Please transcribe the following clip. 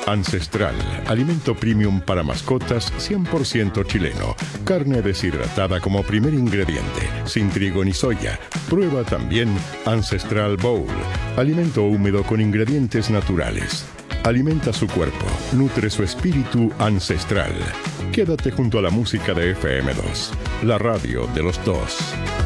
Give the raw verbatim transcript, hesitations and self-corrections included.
Ancestral, alimento premium para mascotas cien por ciento chileno. Carne deshidratada como primer ingrediente, sin trigo ni soya. Prueba también Ancestral Bowl, alimento húmedo con ingredientes naturales. Alimenta su cuerpo, nutre su espíritu ancestral. Quédate junto a la música de F M dos, la radio de los dos.